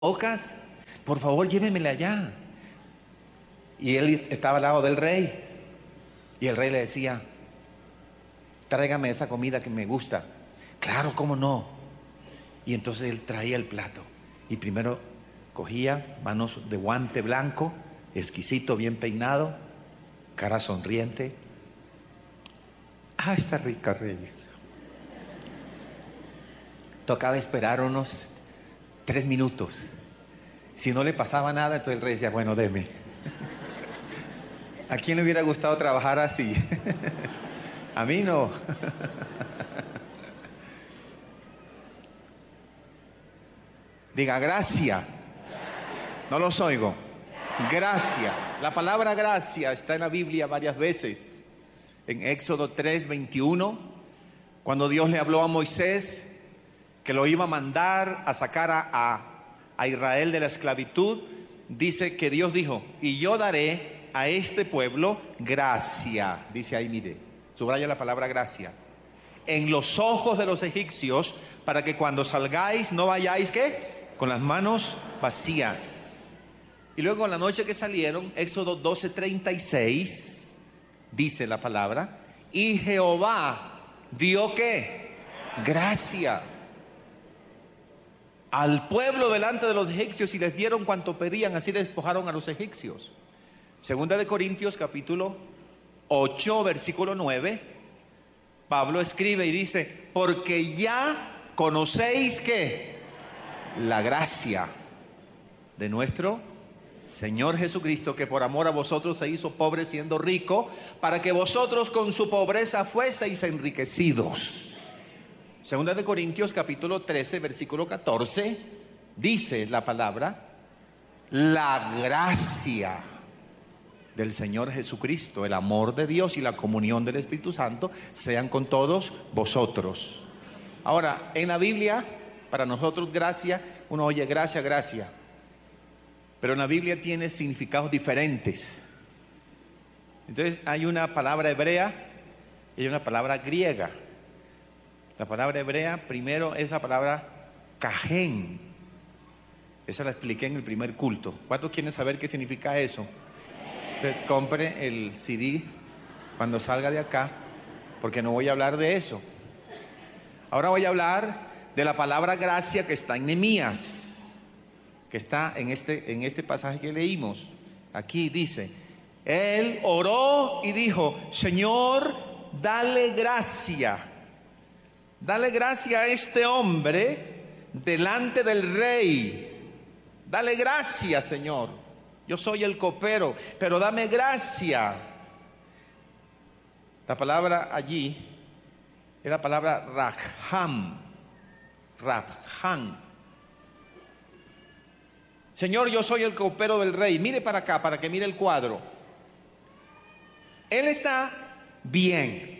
bocas, por favor llévenmele allá. Y él estaba al lado del rey. Y el rey le decía: tráigame esa comida que me gusta. Claro, cómo no. Y entonces él traía el plato. Y primero cogía manos de guante blanco, exquisito, bien peinado, cara sonriente. Ah, está rica, rey. Tocaba esperar unos 3 minutos. Si no le pasaba nada, entonces el rey decía: bueno, deme. ¿A quién le hubiera gustado trabajar así? A mí no. Diga: gracia. No los oigo. Gracia. La palabra gracia está en la Biblia varias veces. En Éxodo 3:21, cuando Dios le habló a Moisés que lo iba a mandar a sacar a Israel de la esclavitud, dice que Dios dijo: y yo daré a este pueblo gracia. Dice ahí, mire, subraya la palabra gracia. En los ojos de los egipcios, para que cuando salgáis no vayáis, ¿qué? Con las manos vacías. Y luego en la noche que salieron, Éxodo 12:36, dice la palabra: y Jehová dio, ¿qué? Gracia al pueblo delante de los egipcios, y les dieron cuanto pedían, así despojaron a los egipcios. Segunda de Corintios capítulo 8 versículo 9, Pablo escribe y dice: porque ya conocéis que la gracia de nuestro Señor Jesucristo, que por amor a vosotros se hizo pobre siendo rico, para que vosotros con su pobreza fueseis enriquecidos. Segunda de Corintios capítulo 13 versículo 14, dice la palabra: la gracia del Señor Jesucristo, el amor de Dios y la comunión del Espíritu Santo sean con todos vosotros. Ahora, en la Biblia, para nosotros gracia, uno oye gracia, gracia, pero en la Biblia tiene significados diferentes. Entonces hay una palabra hebrea y hay una palabra griega. La palabra hebrea primero es la palabra cajén. Esa la expliqué en el primer culto. ¿Cuántos quieren saber qué significa eso? Entonces compre el CD cuando salga de acá, porque no voy a hablar de eso. Ahora voy a hablar de la palabra gracia que está en Nehemías, que está en este pasaje que leímos. Aquí dice: él oró y dijo: Señor, dale gracia. Dale gracia a este hombre delante del rey. Dale gracia, Señor. Yo soy el copero, pero dame gracia. La palabra allí es la palabra Raham. Raham. Señor, yo soy el copero del rey. Mire para acá, para que mire el cuadro. Él está bien.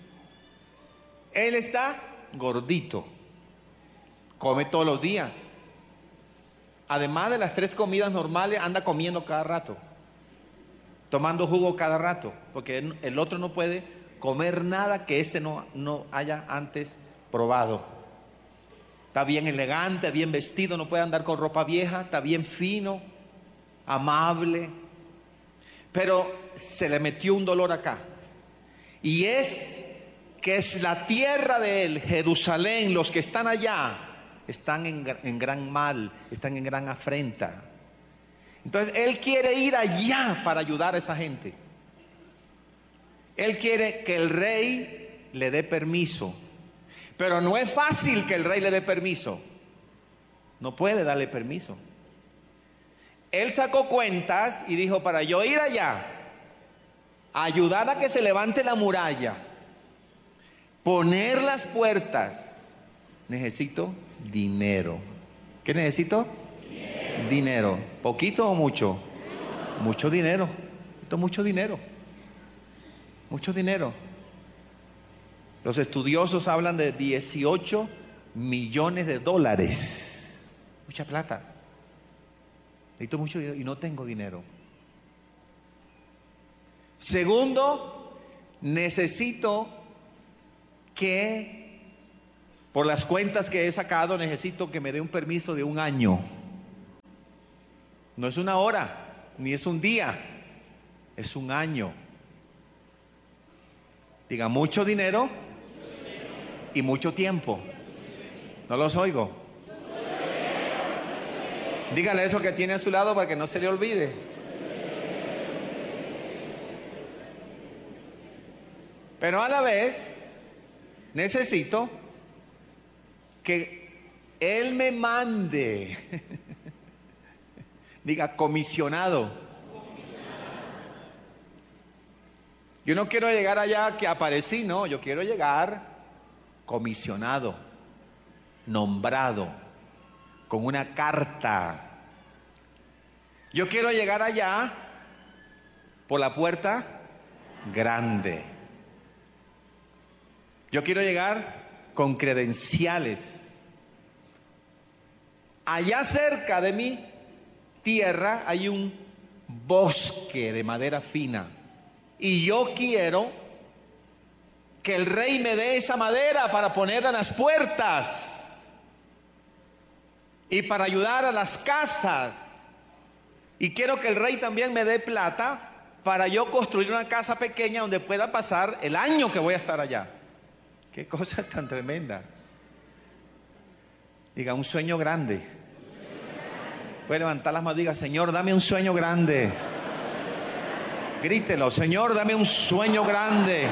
Él está gordito. Come todos los días. Además de las 3 comidas normales, anda comiendo cada rato, tomando jugo cada rato, porque el otro no puede comer nada que no haya antes probado. Está bien elegante, bien vestido, no puede andar con ropa vieja, está bien fino, amable, pero se le metió un dolor acá, y es que es la tierra de él, Jerusalén, los que están allá están en gran mal, están en gran afrenta. Entonces él quiere ir allá para ayudar a esa gente. Él quiere que el rey le dé permiso, pero no es fácil que el rey le dé permiso. No puede darle permiso. Él sacó cuentas y dijo: para yo ir allá, ayudar a que se levante la muralla, poner las puertas, necesito dinero. ¿Qué necesito? Dinero. ¿Poquito o mucho? Mucho dinero. Necesito mucho dinero. Mucho dinero. Los estudiosos hablan de 18 millones de dólares. Mucha plata. Necesito mucho dinero y no tengo dinero. Segundo, necesito por las cuentas que he sacado, necesito que me dé un permiso de 1 año. No es una hora, ni es un día, es un año. Diga, mucho dinero y mucho tiempo. No los oigo. Dígale eso que tiene a su lado para que no se le olvide. Pero a la vez necesito que Él me mande. Diga, comisionado. Yo no quiero llegar allá que aparecí, no. Yo quiero llegar comisionado, nombrado, con una carta. Yo quiero llegar allá por la puerta grande. Yo quiero llegar con credenciales. Allá cerca de mi tierra hay un bosque de madera fina. Y yo quiero que el rey me dé esa madera para ponerla en las puertas y para ayudar a las casas. Y quiero que el rey también me dé plata para yo construir una casa pequeña donde pueda pasar el año que voy a estar allá. Qué cosa tan tremenda. Diga, un sueño grande. Puede levantar las manos y diga, Señor, dame un sueño grande. Grítelo, Señor, dame un sueño grande.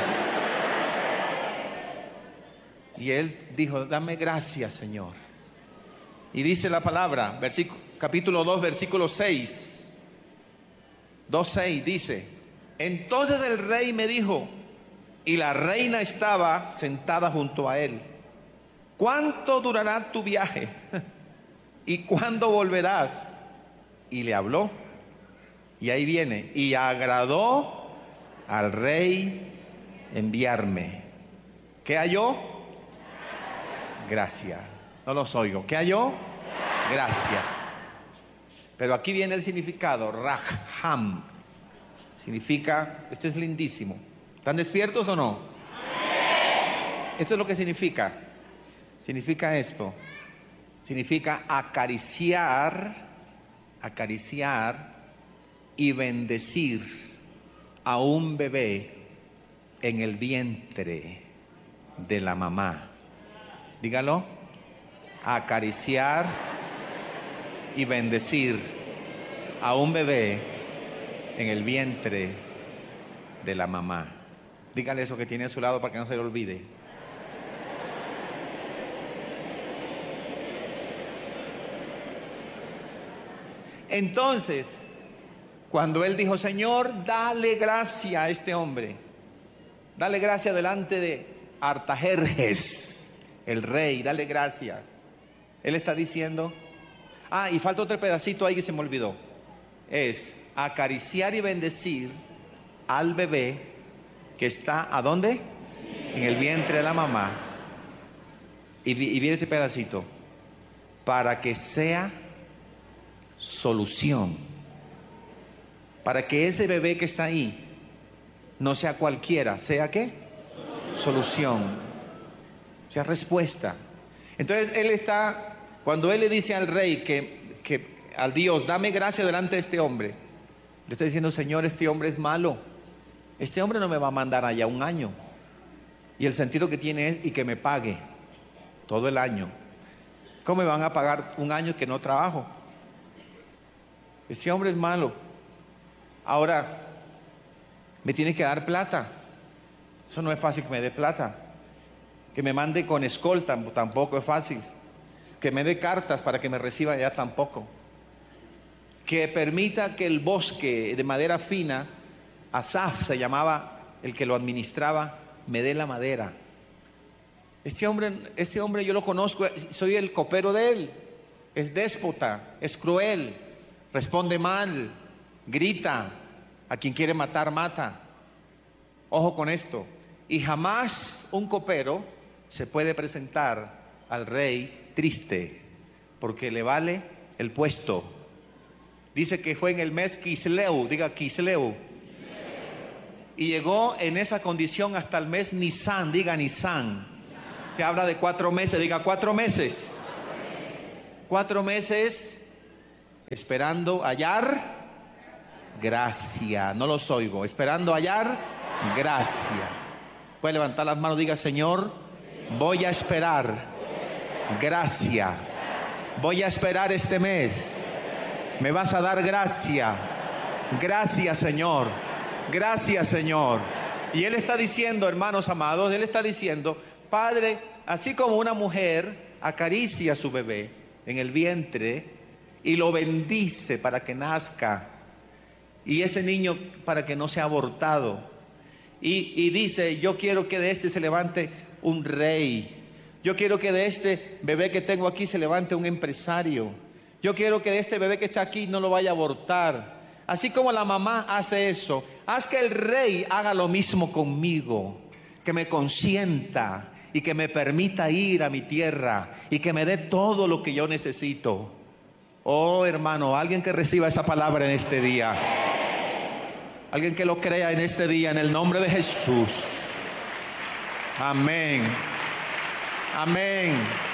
Y él dijo, dame gracias, Señor. Y dice la palabra, capítulo 2, versículo 6. 2:6 dice, entonces el rey me dijo, y la reina estaba sentada junto a él, ¿cuánto durará tu viaje? ¿Y cuándo volverás? Y le habló, y ahí viene, y agradó al rey enviarme. ¿Qué halló? Gracia. No los oigo. ¿Qué halló? Gracia. Pero aquí viene el significado, Raham. Significa, este es lindísimo. ¿Están despiertos o no? Esto es lo que significa. Significa esto. Significa acariciar y bendecir a un bebé en el vientre de la mamá. Dígalo. Acariciar y bendecir a un bebé en el vientre de la mamá. Dígale eso que tiene a su lado para que no se le olvide. Entonces, cuando él dijo, Señor, dale gracia a este hombre, dale gracia delante de Artajerjes, el rey, dale gracia. Él está diciendo, y falta otro pedacito ahí que se me olvidó. Es acariciar y bendecir al bebé que está, ¿a dónde? En el vientre de la mamá. Y viene este pedacito, para que sea solución, para que ese bebé que está ahí no sea cualquiera, sea ¿qué? Solución, sea respuesta. Entonces él está, cuando él le dice al rey que al Dios, dame gracia delante de este hombre, le está diciendo, Señor, este hombre es malo, este hombre no me va a mandar allá un año, y el sentido que tiene es y que me pague todo el año. ¿Cómo me van a pagar un año que no trabajo? Este hombre es malo. Ahora, me tiene que dar plata. Eso no es fácil que me dé plata. Que me mande con escolta, tampoco es fácil. Que me dé cartas para que me reciba allá, tampoco. Que permita que el bosque de madera fina, Asaf se llamaba el que lo administraba, me dé la madera. Este hombre yo lo conozco, soy el copero de él. Es déspota, es cruel, responde mal, grita, a quien quiere matar, mata. Ojo con esto. Y jamás un copero se puede presentar al rey triste, porque le vale el puesto. Dice que fue en el mes Kisleu, diga Kisleu. Y llegó en esa condición hasta el mes Nisan, diga Nisan. Se habla de 4 meses, diga 4 meses. 4 meses Esperando hallar gracia. No los oigo. Esperando hallar gracia. Puede levantar las manos, diga: Señor, voy a esperar gracia. Voy a esperar este mes. Me vas a dar gracia. Gracias, Señor. Gracias, Señor. Y Él está diciendo, hermanos amados, Él está diciendo: Padre, así como una mujer acaricia a su bebé en el vientre y lo bendice para que nazca, y ese niño para que no sea abortado, y dice: yo quiero que de este se levante un rey, yo quiero que de este bebé que tengo aquí se levante un empresario, yo quiero que de este bebé que está aquí no lo vaya a abortar. Así como la mamá hace eso, haz que el rey haga lo mismo conmigo, que me consienta y que me permita ir a mi tierra y que me dé todo lo que yo necesito. Oh, hermano, alguien que reciba esa palabra en este día, alguien que lo crea en este día, en el nombre de Jesús. Amén. Amén.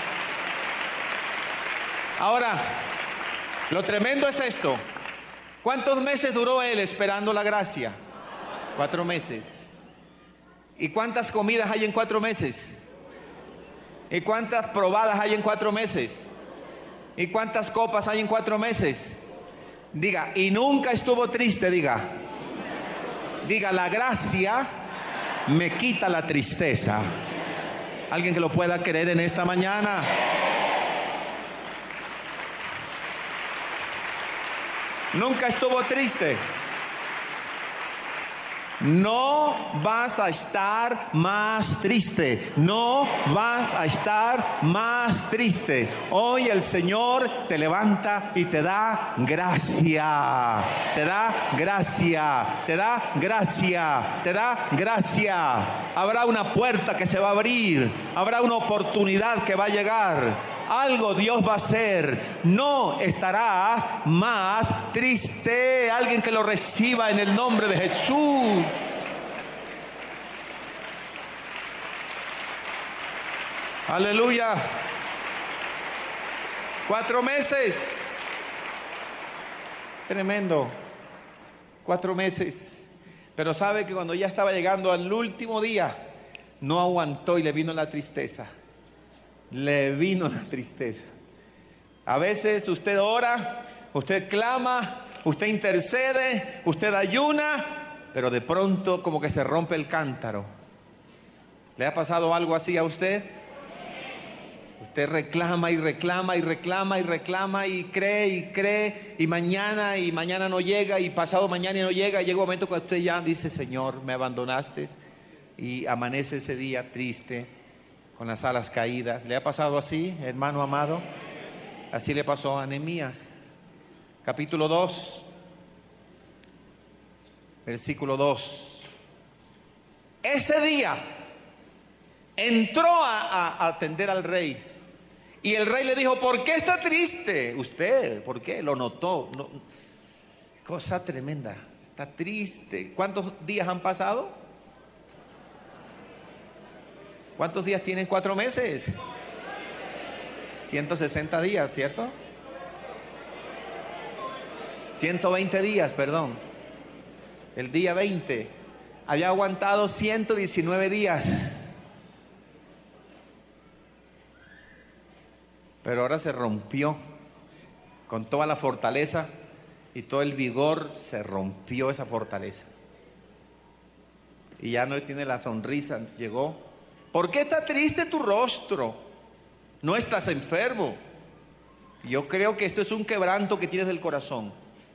Ahora, lo tremendo es esto. ¿Cuántos meses duró él esperando la gracia? 4 meses. ¿Y cuántas comidas hay en 4 meses? ¿Y cuántas probadas hay en 4 meses? ¿Y cuántas copas hay en 4 meses? Diga: y nunca estuvo triste. Diga: la gracia me quita la tristeza. ¿Alguien que lo pueda creer en esta mañana? Nunca estuvo triste. No vas a estar más triste. No vas a estar más triste. Hoy el Señor te levanta y te da gracia. Te da gracia. Te da gracia. Te da gracia. Habrá una puerta que se va a abrir. Habrá una oportunidad que va a llegar. Algo Dios va a hacer. No estará más triste. Alguien que lo reciba en el nombre de Jesús. Aleluya. 4 meses. Tremendo. 4 meses. Pero sabe que cuando ya estaba llegando al último día, no aguantó y le vino la tristeza. Le vino la tristeza. A veces usted ora, usted clama, usted intercede, usted ayuna, pero de pronto como que se rompe el cántaro. ¿Le ha pasado algo así a usted? Usted reclama y reclama y reclama y reclama y cree y mañana no llega, y pasado mañana no llega, y llega un momento cuando usted ya dice: Señor, me abandonaste, y amanece ese día triste, con las alas caídas. ¿Le ha pasado así, hermano amado? Así le pasó a Nehemías. Capítulo 2, versículo 2. Ese día entró a atender al rey, y el rey le dijo: ¿por qué está triste usted? ¿Por qué? Lo notó. No, cosa tremenda. Está triste. ¿Cuántos días han pasado? ¿Cuántos días tienen 4 meses? 160 días, ¿cierto? 120 días, perdón. El día 20. Había aguantado 119 días. Pero ahora se rompió. Con toda la fortaleza y todo el vigor, se rompió esa fortaleza. Y ya no tiene la sonrisa. Llegó: ¿por qué está triste tu rostro? No estás enfermo. Yo creo que esto es un quebranto que tienes del corazón.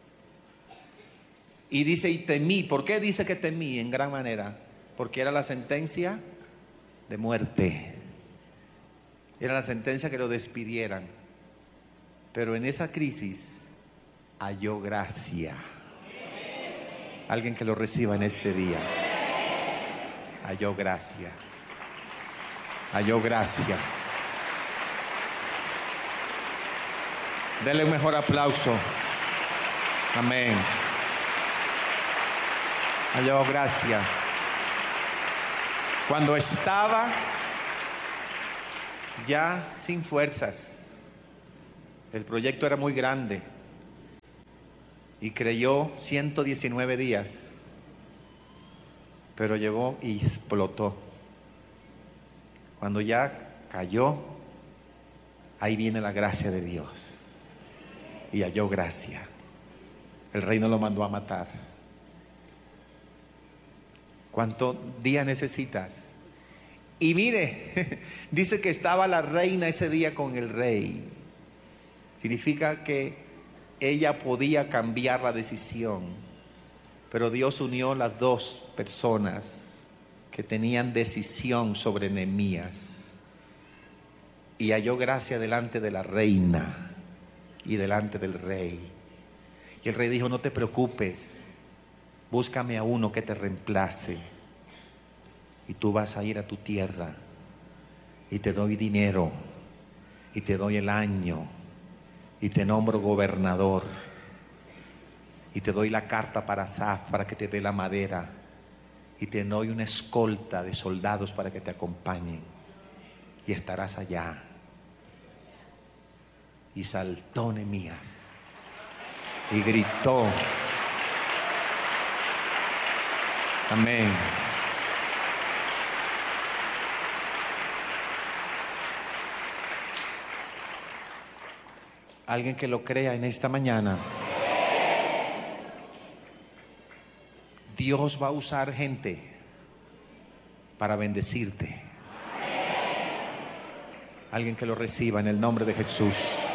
Y dice: y temí. ¿Por qué dice que temí? En gran manera. Porque era la sentencia de muerte. Era la sentencia que lo despidieran. Pero en esa crisis halló gracia. Alguien que lo reciba en este día. Halló gracia. Halló gracia. Denle un mejor aplauso. Amén. Halló gracia. Cuando estaba ya sin fuerzas, el proyecto era muy grande, y creyó 119 días, pero llegó y explotó. Cuando ya cayó, ahí viene la gracia de Dios, y halló gracia. El rey no lo mandó a matar. ¿Cuántos días necesitas? Y mire, dice que estaba la reina ese día con el rey. Significa que ella podía cambiar la decisión, pero Dios unió las dos personas que tenían decisión sobre Nehemías, y halló gracia delante de la reina y delante del rey. Y el rey dijo: no te preocupes, búscame a uno que te reemplace, y tú vas a ir a tu tierra, y te doy dinero, y te doy el año, y te nombro gobernador, y te doy la carta para Asaf para que te dé la madera, y te doy una escolta de soldados para que te acompañen, y estarás allá. Y saltó Nehemías y gritó: amén. Alguien que lo crea en esta mañana. Dios va a usar gente para bendecirte. Alguien que lo reciba en el nombre de Jesús.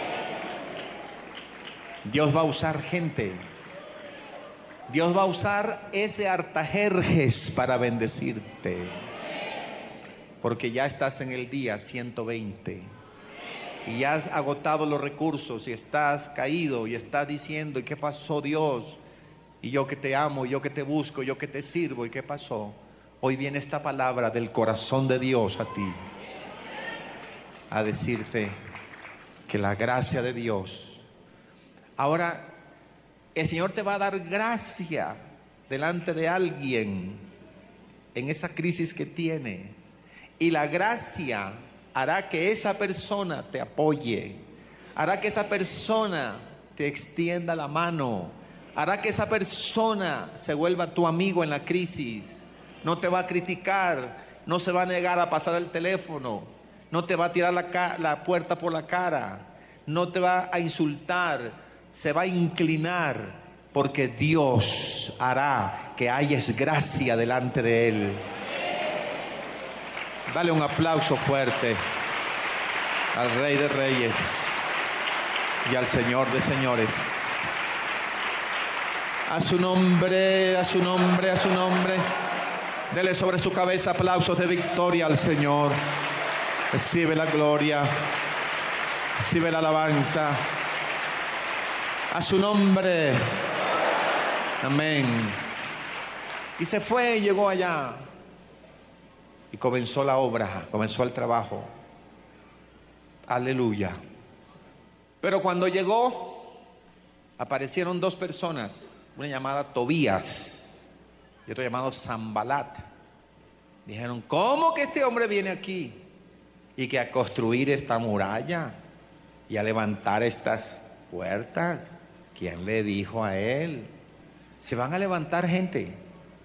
Dios va a usar gente. Dios va a usar ese Artajerjes para bendecirte, porque ya estás en el día 120 y ya has agotado los recursos y estás caído y estás diciendo: ¿y qué pasó, Dios? Y yo que te amo, y yo que te busco, y yo que te sirvo, ¿y qué pasó? Hoy viene esta palabra del corazón de Dios a ti, a decirte que la gracia de Dios. Ahora el Señor te va a dar gracia delante de alguien en esa crisis que tiene, y la gracia hará que esa persona te apoye, hará que esa persona te extienda la mano, hará que esa persona se vuelva tu amigo en la crisis. No te va a criticar, no se va a negar a pasar el teléfono, no te va a tirar la puerta por la cara, no te va a insultar, se va a inclinar, porque Dios hará que hayas gracia delante de Él. Dale un aplauso fuerte al Rey de Reyes y al Señor de Señores. A su nombre, a su nombre, a su nombre. Dele sobre su cabeza aplausos de victoria al Señor. Recibe la gloria, recibe la alabanza. A su nombre. Amén. Y se fue y llegó allá. Y comenzó la obra, comenzó el trabajo. Aleluya. Pero cuando llegó, aparecieron dos personas, una llamada Tobías y otro llamado Sanbalat. Dijeron: ¿cómo que este hombre viene aquí? Y que a construir esta muralla y a levantar estas puertas. ¿Quién le dijo a él? Se van a levantar gente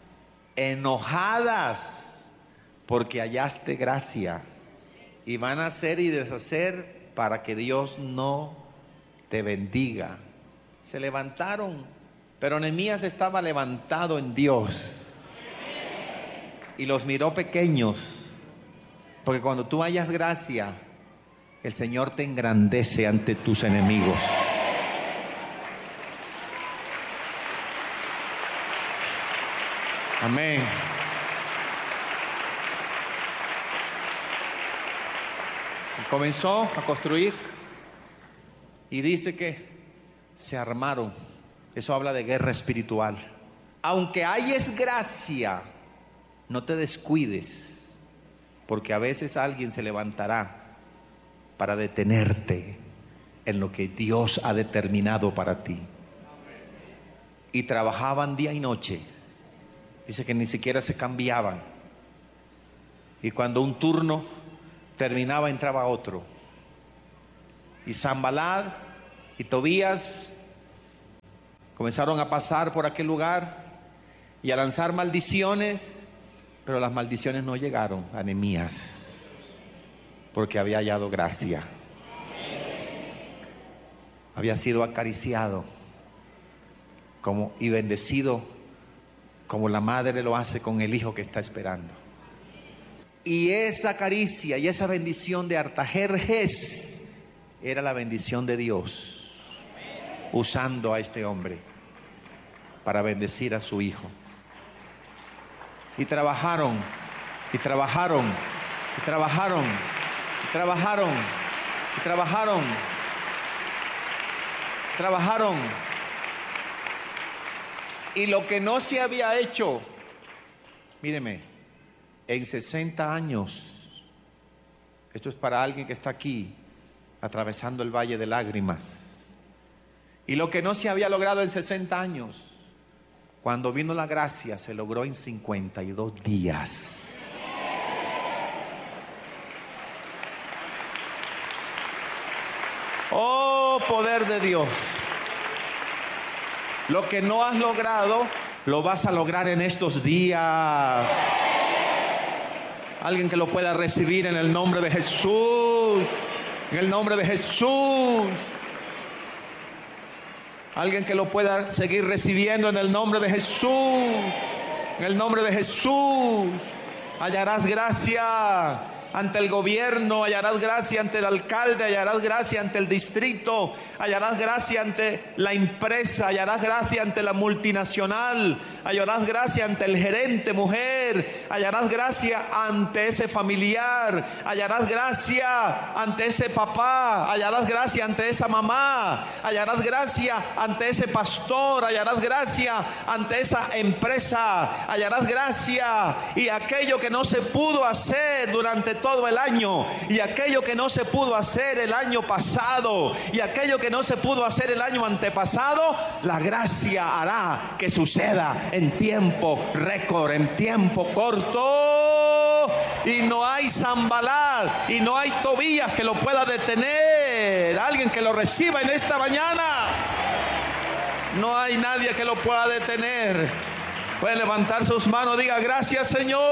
enojadas porque hallaste gracia, y van a hacer y deshacer para que Dios no te bendiga. Se levantaron, pero Nehemías estaba levantado en Dios y los miró pequeños, porque cuando tú hallas gracia, el Señor te engrandece ante tus enemigos. Amén. Comenzó a construir y dice que se armaron. Eso habla de guerra espiritual. Aunque hayes gracia, no te descuides, porque a veces alguien se levantará para detenerte en lo que Dios ha determinado para ti. Y trabajaban día y noche. Dice que ni siquiera se cambiaban. Y cuando un turno terminaba, entraba otro. Y Sanbalat y Tobías Comenzaron a pasar por aquel lugar y a lanzar maldiciones, pero las maldiciones no llegaron a Nehemías, porque había hallado gracia. Había sido acariciado y bendecido como la madre lo hace con el hijo que está esperando. Y esa caricia y esa bendición de Artajerjes era la bendición de Dios, usando a este hombre para bendecir a su hijo. Y trabajaron, y trabajaron, y trabajaron, y trabajaron, y trabajaron, trabajaron. Y lo que no se había hecho, míreme, en 60 años, esto es para alguien que está aquí atravesando el valle de lágrimas, y lo que no se había logrado en 60 años, cuando vino la gracia, se logró en 52 días. Oh, poder de Dios. Lo que no has logrado, lo vas a lograr en estos días. Alguien que lo pueda recibir en el nombre de Jesús. En el nombre de Jesús. Alguien que lo pueda seguir recibiendo en el nombre de Jesús. En el nombre de Jesús. Hallarás gracia ante el gobierno, hallarás gracia ante el alcalde, hallarás gracia ante el distrito, hallarás gracia ante la empresa, hallarás gracia ante la multinacional, hallarás gracia ante el gerente mujer, hallarás gracia ante ese familiar, hallarás gracia ante ese papá, hallarás gracia ante esa mamá, hallarás gracia ante ese pastor, hallarás gracia ante esa empresa, hallarás gracia. Y aquello que no se pudo hacer durante todo el año, y aquello que no se pudo hacer el año pasado, y aquello que no se pudo hacer el año antepasado, la gracia hará que suceda en tiempo récord, en tiempo corto. Y no hay Sanbalat y no hay Tobías que lo pueda detener. Alguien que lo reciba en esta mañana. No hay nadie que lo pueda detener. Puede levantar sus manos, diga gracias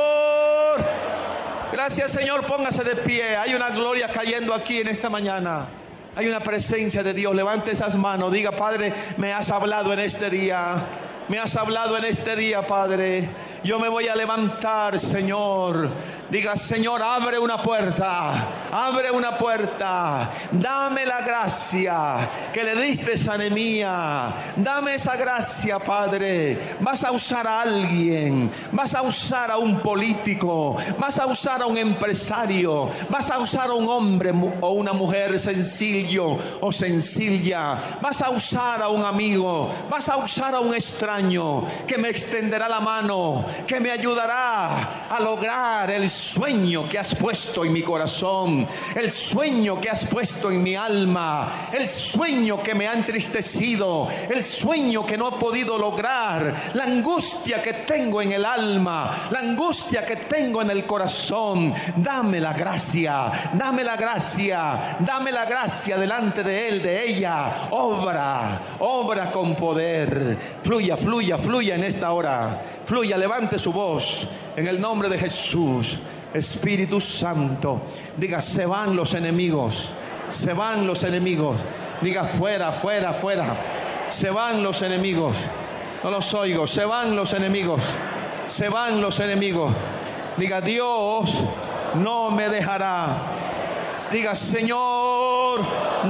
Señor. Gracias Señor, póngase de pie. Hay una gloria cayendo aquí en esta mañana. Hay una presencia de Dios. Levante esas manos, diga Padre, me has hablado en este día. Me has hablado en este día, Padre. Yo me voy a levantar, Señor. Diga, Señor, abre una puerta. Abre una puerta. Dame la gracia que le diste a Nehemías. Dame esa gracia, Padre. Vas a usar a alguien. Vas a usar a un político. Vas a usar a un empresario. Vas a usar a un hombre o una mujer sencillo o sencilla. Vas a usar a un amigo. Vas a usar a un extraño que me extenderá la mano, que me ayudará a lograr el sueño que has puesto en mi corazón, el sueño que has puesto en mi alma, el sueño que me ha entristecido, el sueño que no he podido lograr, la angustia que tengo en el alma, la angustia que tengo en el corazón. Dame la gracia, dame la gracia, dame la gracia delante de él, de ella. Obra, obra con poder. Fluya, fluya, fluya en esta hora. Fluya, levante su voz en el nombre de Jesús. Espíritu Santo, diga, se van los enemigos, se van los enemigos. Diga, fuera, fuera, fuera. Se van los enemigos. No los oigo. Se van los enemigos. Se van los enemigos. Diga, Dios no me dejará. Diga, Señor,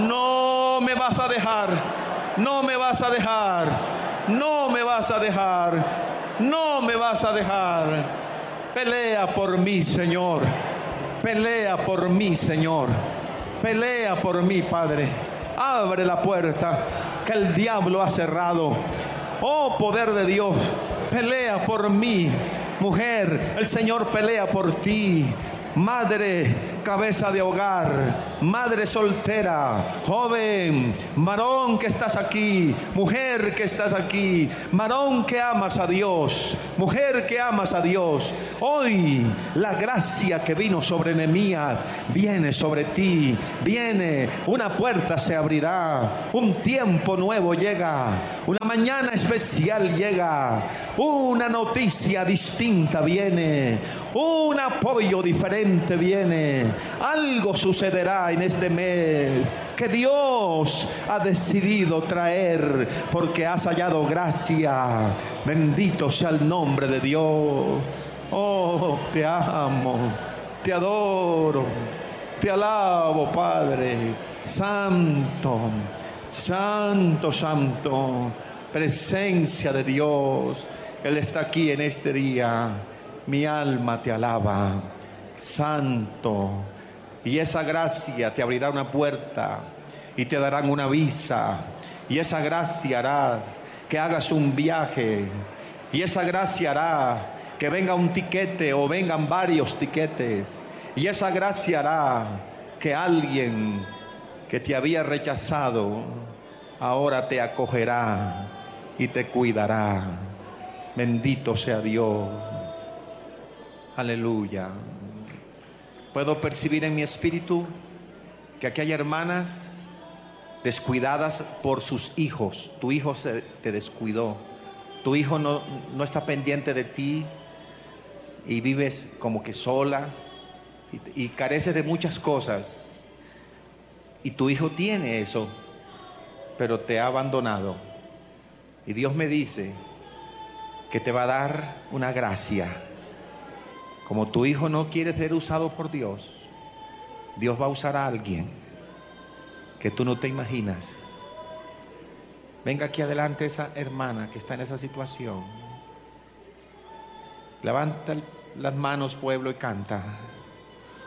no me vas a dejar. No me vas a dejar. No me vas a dejar. No me vas a dejar. Pelea por mí, Señor. Pelea por mí, Señor. Pelea por mí, Padre. Abre la puerta que el diablo ha cerrado. Oh, poder de Dios, pelea por mí. Mujer, el Señor pelea por ti. Madre, cabeza de hogar, madre soltera, joven, varón que estás aquí, mujer que estás aquí, varón que amas a Dios, mujer que amas a Dios. Hoy la gracia que vino sobre Nehemías viene sobre ti, viene, una puerta se abrirá, un tiempo nuevo llega, una mañana especial llega, una noticia distinta viene, un apoyo diferente viene, algo sucederá en este mes que Dios ha decidido traer porque has hallado gracia. Bendito sea el nombre de Dios. Oh, te amo, te adoro, te alabo, Padre Santo, Santo, Santo, presencia de Dios. Él está aquí en este día. Mi alma te alaba, Santo. Y esa gracia te abrirá una puerta y te darán una visa. Y esa gracia hará que hagas un viaje. Y esa gracia hará que venga un tiquete o vengan varios tiquetes. Y esa gracia hará que alguien que te había rechazado ahora te acogerá y te cuidará. Bendito sea Dios. Aleluya. Puedo percibir en mi espíritu que aquí hay hermanas descuidadas por sus hijos. Tu hijo te descuidó. Tu hijo no está pendiente de ti y vives como que sola y careces de muchas cosas. Y tu hijo tiene eso, pero te ha abandonado. Y Dios me dice que te va a dar una gracia. Como tu hijo no quiere ser usado por Dios, Dios va a usar a alguien que tú no te imaginas. Venga aquí adelante esa hermana que está en esa situación. Levanta las manos, pueblo, y canta.